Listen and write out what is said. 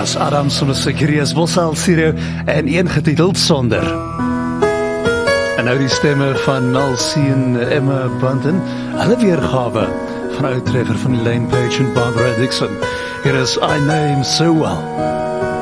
was Adam Solisegrius Bossal Sirio en een getiteld Sonder. En nou die stemme van Nalsie en Emma Bunton, hulle weergawe van 'n ou treffer van Elaine Page en Barbara Dixon. Hier is I Know Him So Well.